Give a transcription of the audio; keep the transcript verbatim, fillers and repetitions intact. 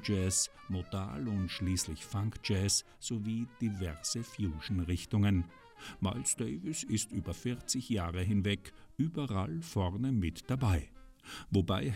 Jazz, Modal und schließlich Funk Jazz sowie diverse Fusion-Richtungen. Miles Davis ist über vierzig Jahre hinweg überall vorne mit dabei. Wobei